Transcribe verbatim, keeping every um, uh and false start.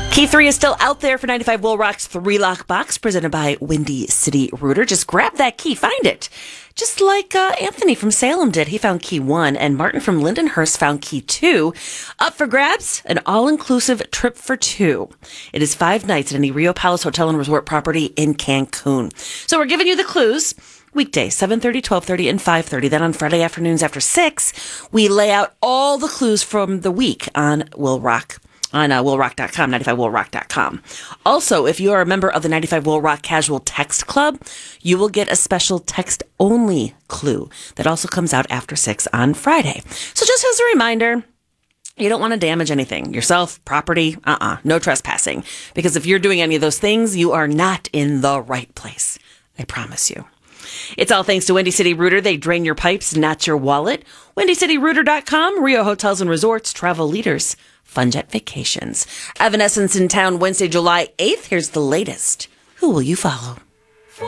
Key three is still out there for ninety-five Will Rock's three-lock box presented by Windy City Rooter. Just grab that key, find it. Just like uh, Anthony from Salem did. He found key one, and Martin from Lindenhurst found key two. Up for grabs, an all-inclusive trip for two. It is five nights at any Rio Palace Hotel and Resort property in Cancun. So we're giving you the clues. Weekdays, seven thirty, twelve thirty, and five thirty. Then on Friday afternoons after six, we lay out all the clues from the week on Will Rock. On uh, will rock dot com, ninety-five will rock dot com. Also, if you are a member of the ninety-five Will Rock Casual Text Club, you will get a special text-only clue that also comes out after six on Friday. So just as a reminder, you don't want to damage anything. Yourself, property, uh-uh, no trespassing. Because if you're doing any of those things, you are not in the right place. I promise you. It's all thanks to Windy City Rooter. They drain your pipes, not your wallet. windy city rooter dot com, Rio Hotels and Resorts, travel leaders. Fun Jet Vacations. Evanescence in town Wednesday, July eighth. Here's the latest. Who will you follow?